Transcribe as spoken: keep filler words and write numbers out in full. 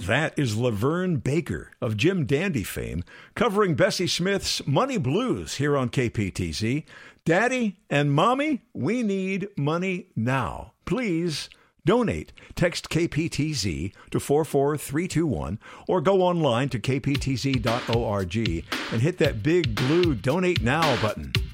That is Laverne Baker of Jim Dandy fame, covering Bessie Smith's Money Blues here on K P T Z. Daddy and Mommy, we need money now. Please donate. Text K P T Z to four four three two one or go online to k p t z dot org and hit that big blue Donate Now button.